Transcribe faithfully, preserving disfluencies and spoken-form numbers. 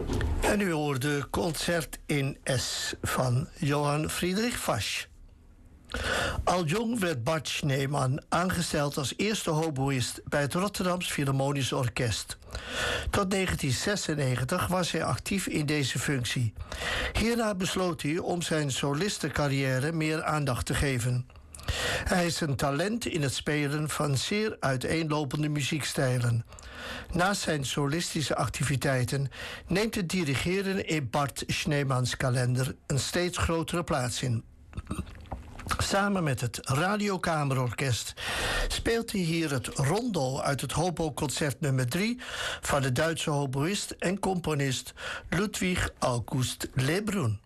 En u hoorde Concert in S van Johann Friedrich Fasch. Al jong werd Bart Schneemann aangesteld als eerste hoboïst bij het Rotterdams Philharmonisch Orkest. Tot negentien zesennegentig was hij actief in deze functie. Hierna besloot hij om zijn solistencarrière meer aandacht te geven. Hij is een talent in het spelen van zeer uiteenlopende muziekstijlen. Naast zijn solistische activiteiten neemt het dirigeren in Bart Schneemanns kalender een steeds grotere plaats in. Samen met het Radiokamerorkest speelt hij hier het rondo uit het Hobo-concert nummer drie van de Duitse hoboïst en componist Ludwig August Lebrun.